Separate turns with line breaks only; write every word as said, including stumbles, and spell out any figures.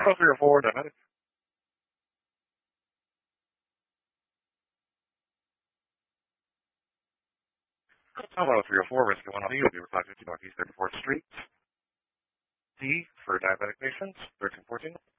oh three oh four, diabetic. oh three oh four, Rescue one oh B, will be five fifty Northeast thirty-fourth Street. D for diabetic patients, thirteen fourteen.